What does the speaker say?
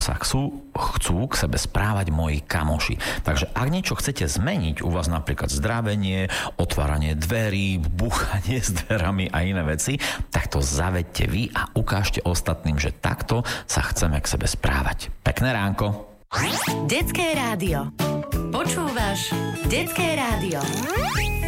sa chcú k sebe správať moji kamoši. Takže ak niečo chcete zmeniť, u vás napríklad zdravenie, otváranie dverí, búchanie s dverami a iné veci, tak to zavedte vy a ukážte ostatným, že takto sa chceme k sebe správať. Pekné ránko. Detské rádio. Počúvaš Detské rádio.